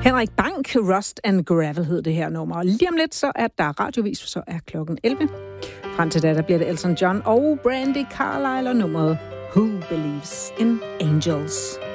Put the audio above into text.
Henrik Bank, Rust and Gravel hed det her nummer. Lige om lidt, så er der radiovis, så er klokken 11. Frem til da, der bliver det Elton John og Brandi Carlile og nummeret Who Believes in Angels.